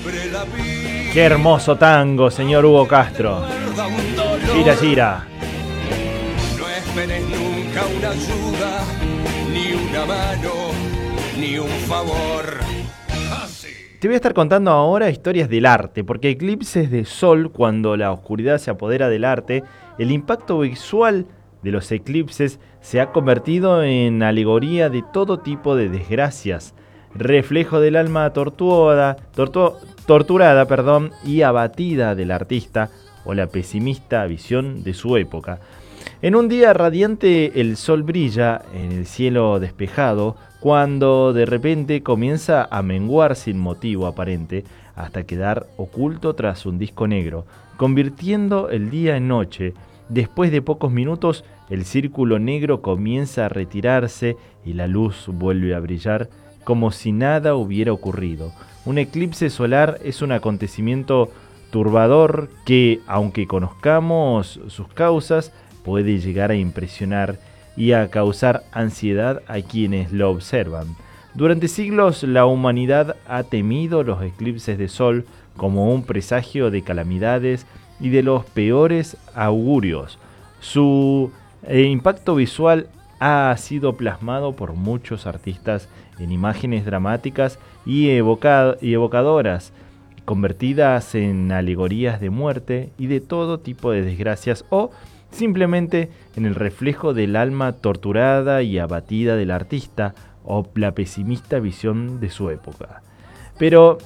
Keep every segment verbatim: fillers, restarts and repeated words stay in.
Qué hermoso tango, señor Hugo Castro. Gira, gira. No esperes nunca una ayuda, ni una mano, ni un favor. Así. Te voy a estar contando ahora historias del arte, porque eclipses de sol, cuando la oscuridad se apodera del arte, el impacto visual de los eclipses se ha convertido en alegoría de todo tipo de desgracias, reflejo del alma tortuada, tortu- torturada perdón, y abatida del artista o la pesimista visión de su época. En un día radiante el sol brilla en el cielo despejado, cuando de repente comienza a menguar sin motivo aparente hasta quedar oculto tras un disco negro, convirtiendo el día en noche. Después de pocos minutos el círculo negro comienza a retirarse y la luz vuelve a brillar como si nada hubiera ocurrido. Un eclipse solar es un acontecimiento turbador que, aunque conozcamos sus causas, puede llegar a impresionar y a causar ansiedad a quienes lo observan. Durante siglos la humanidad ha temido los eclipses de sol como un presagio de calamidades y de los peores augurios. Su eh, impacto visual ha sido plasmado por muchos artistas en imágenes dramáticas y, evoca- y evocadoras, convertidas en alegorías de muerte y de todo tipo de desgracias, o simplemente en el reflejo del alma torturada y abatida del artista o la pesimista visión de su época. Pero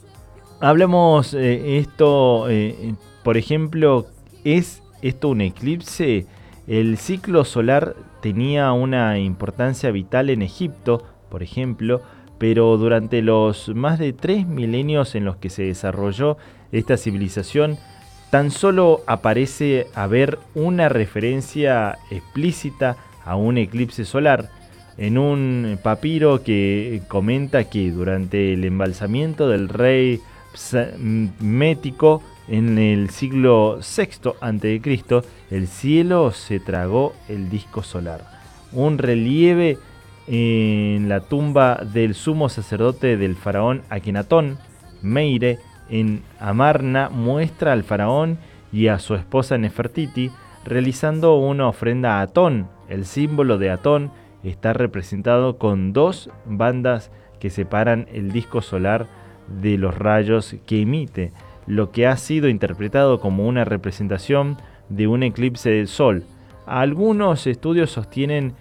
hablamos eh, esto, eh, por ejemplo, ¿es esto un eclipse? El ciclo solar tenía una importancia vital en Egipto, por ejemplo, pero durante los más de tres milenios en los que se desarrolló esta civilización, tan solo aparece haber una referencia explícita a un eclipse solar en un papiro que comenta que durante el embalsamiento del rey Mético en el siglo sexto antes de Cristo, el cielo se tragó el disco solar. Un relieve en la tumba del sumo sacerdote del faraón Akenatón, Meire, en Amarna, muestra al faraón y a su esposa Nefertiti realizando una ofrenda a Atón. El símbolo de Atón está representado con dos bandas que separan el disco solar de los rayos que emite, lo que ha sido interpretado como una representación de un eclipse del sol. Algunos estudios sostienen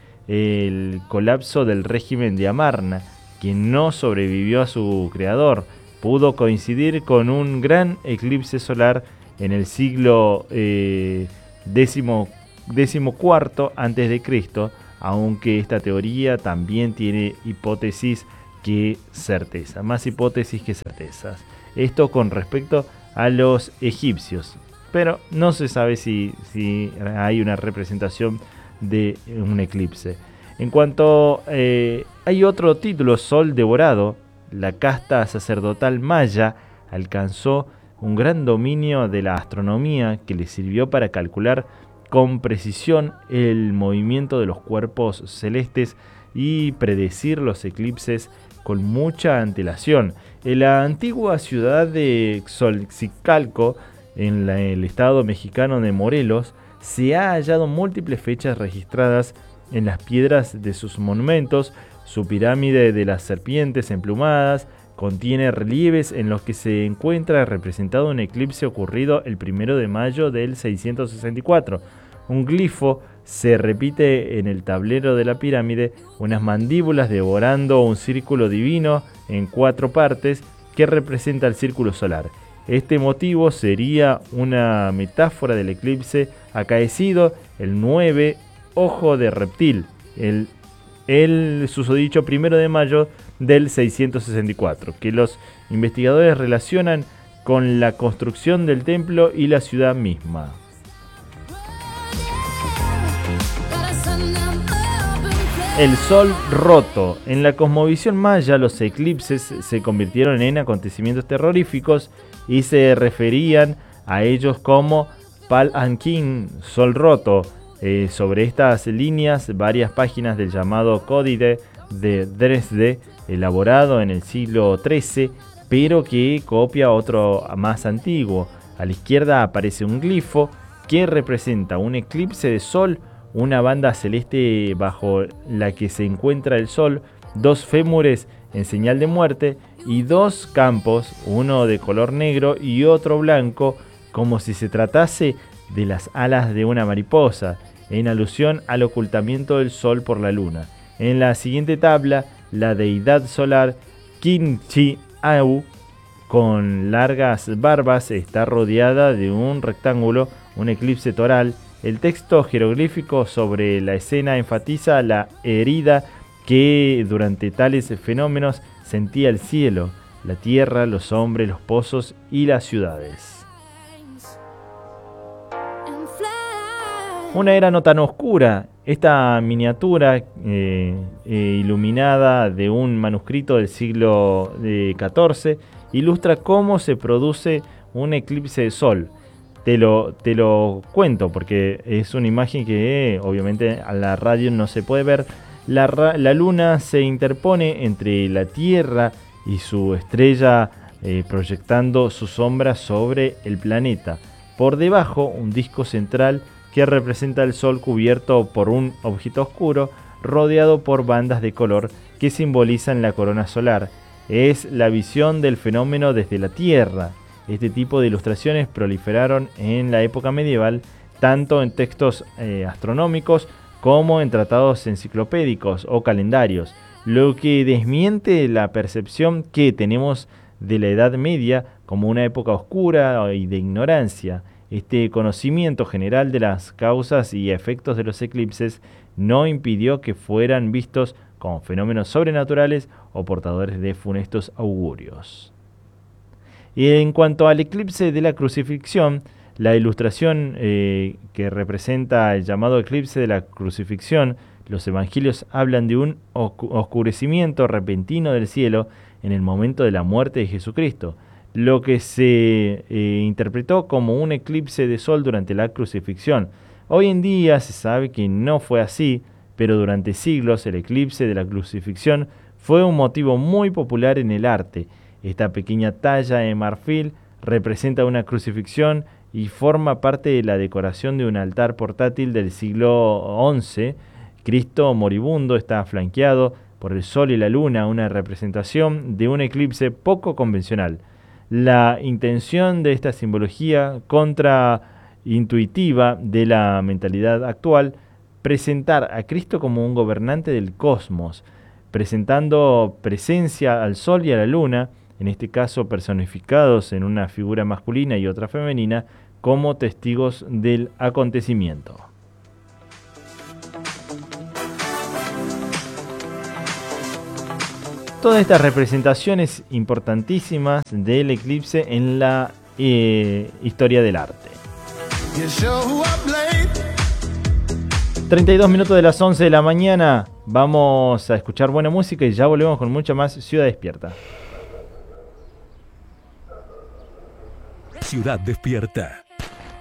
el colapso del régimen de Amarna, que no sobrevivió a su creador. Pudo coincidir con un gran eclipse solar en el siglo eh, décimo, décimo cuarto antes de Cristo, aunque esta teoría también tiene hipótesis que certeza, más hipótesis que certezas. Esto con respecto a los egipcios, pero no se sabe si, si hay una representación de un eclipse. En cuanto eh, hay otro título, Sol Devorado, la casta sacerdotal maya alcanzó un gran dominio de la astronomía que le sirvió para calcular con precisión el movimiento de los cuerpos celestes y predecir los eclipses con mucha antelación. En la antigua ciudad de Xochicalco, en la, el estado mexicano de Morelos, se ha hallado múltiples fechas registradas en las piedras de sus monumentos. Su pirámide de las serpientes emplumadas contiene relieves en los que se encuentra representado un eclipse ocurrido el primero de mayo del seiscientos sesenta y cuatro. Un glifo se repite en el tablero de la pirámide, unas mandíbulas devorando un círculo divino en cuatro partes que representa el círculo solar. Este motivo sería una metáfora del eclipse acaecido el nueve ojo de reptil, el, el susodicho primero de mayo del seiscientos sesenta y cuatro, que los investigadores relacionan con la construcción del templo y la ciudad misma. El sol roto. En la cosmovisión maya, los eclipses se convirtieron en acontecimientos terroríficos y se referían a ellos como Pal Ankin, sol roto. Eh, sobre estas líneas, varias páginas del llamado Códice de Dresde, elaborado en el siglo trece, pero que copia otro más antiguo. A la izquierda aparece un glifo que representa un eclipse de sol, una banda celeste bajo la que se encuentra el sol, dos fémures en señal de muerte y dos campos, uno de color negro y otro blanco, como si se tratase de las alas de una mariposa, en alusión al ocultamiento del sol por la luna. En la siguiente tabla, la deidad solar Kinchi-au, con largas barbas, está rodeada de un rectángulo, un eclipse toral. El texto jeroglífico sobre la escena enfatiza la herida que durante tales fenómenos sentía el cielo, la tierra, los hombres, los pozos y las ciudades. Una era no tan oscura. Esta miniatura eh, eh, iluminada de un manuscrito del siglo eh, catorce ilustra cómo se produce un eclipse de sol. Te lo, te lo cuento porque es una imagen que eh, obviamente a la radio no se puede ver. La, la luna se interpone entre la Tierra y su estrella, eh, proyectando su sombra sobre el planeta. Por debajo, un disco central que representa el sol cubierto por un objeto oscuro, rodeado por bandas de color que simbolizan la corona solar. Es la visión del fenómeno desde la Tierra. Este tipo de ilustraciones proliferaron en la época medieval, tanto en textos eh, astronómicos como en tratados enciclopédicos o calendarios, lo que desmiente la percepción que tenemos de la Edad Media como una época oscura y de ignorancia. Este conocimiento general de las causas y efectos de los eclipses no impidió que fueran vistos como fenómenos sobrenaturales o portadores de funestos augurios. Y en cuanto al eclipse de la crucifixión, la ilustración eh, que representa el llamado eclipse de la crucifixión, los evangelios hablan de un oscurecimiento repentino del cielo en el momento de la muerte de Jesucristo, lo que se eh, interpretó como un eclipse de sol durante la crucifixión. Hoy en día se sabe que no fue así, pero durante siglos el eclipse de la crucifixión fue un motivo muy popular en el arte. Esta pequeña talla en marfil representa una crucifixión y forma parte de la decoración de un altar portátil del siglo once. Cristo moribundo está flanqueado por el sol y la luna, una representación de un eclipse poco convencional. La intención de esta simbología contraintuitiva de la mentalidad actual, presentar a Cristo como un gobernante del cosmos, presentando presencia al sol y a la luna, en este caso personificados en una figura masculina y otra femenina, como testigos del acontecimiento. Todas estas representaciones importantísimas del eclipse en la eh, historia del arte. treinta y dos minutos de las once de la mañana. Vamos a escuchar buena música y ya volvemos con mucha más Ciudad Despierta. Ciudad Despierta.